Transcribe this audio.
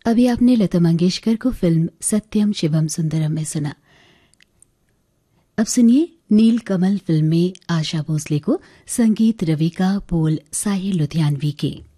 अभी आपने लता मंगेशकर को फिल्म सत्यम शिवम सुंदरम में सुना। अब सुनिए नील कमल फिल्म में आशा भोसले को, संगीत रवि का, बोल साहिर लुधियानवी के।